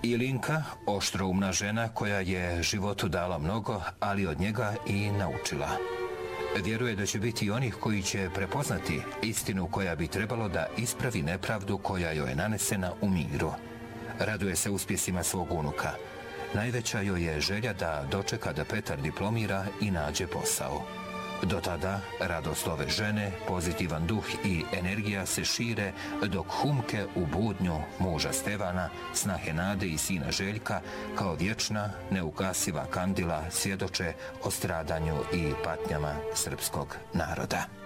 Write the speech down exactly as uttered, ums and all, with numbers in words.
Ilinka, oštroumna žena koja je životu dala mnogo, ali od njega i naučila. Vjeruje da će biti onih koji će prepoznati istinu koja bi trebalo da ispravi nepravdu koja joj je nanesena u miru. Raduje se uspjesima svog unuka. Najveća joj je želja da dočeka da Petar diplomira i nađe posao. Do tada, radost ove žene, pozitivan duh i energija se šire dok humke u budnju muža Stevana, snahe Nade i sina Željka kao vječna, neugasiva kandila svjedoče o stradanju i patnjama srpskog naroda.